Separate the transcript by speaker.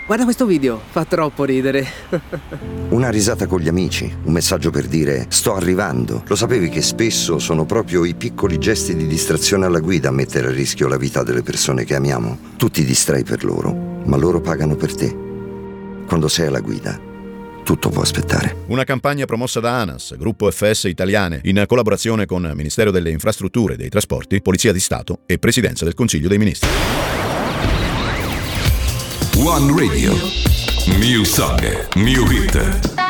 Speaker 1: Guarda questo video, fa troppo ridere.
Speaker 2: Una risata con gli amici, un messaggio per dire sto arrivando. Lo sapevi che spesso sono proprio i piccoli gesti di distrazione alla guida a mettere a rischio la vita delle persone che amiamo? Tu ti distrai per loro, ma loro pagano per te. Quando sei alla guida, tutto può aspettare.
Speaker 3: Una campagna promossa da ANAS, Gruppo FS Italiane, in collaborazione con Ministero delle Infrastrutture e dei Trasporti, Polizia di Stato e Presidenza del Consiglio dei Ministri.
Speaker 4: One Radio. New song, new hit.